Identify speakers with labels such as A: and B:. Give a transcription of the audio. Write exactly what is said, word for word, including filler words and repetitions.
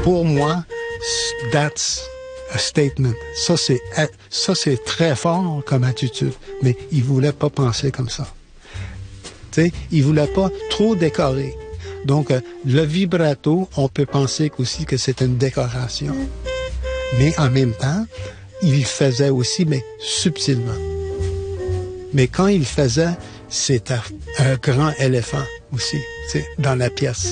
A: pour moi, that's a statement. Ça, c'est, ça, c'est très fort comme attitude. Mais il voulait pas penser comme ça. Tu sais, il voulait pas trop décorer. Donc, euh, le vibrato, on peut penser aussi que c'est une décoration. Mais en même temps, il le faisait aussi, mais subtilement. Mais quand il le faisait, c'était un grand éléphant aussi, tu sais, dans la pièce.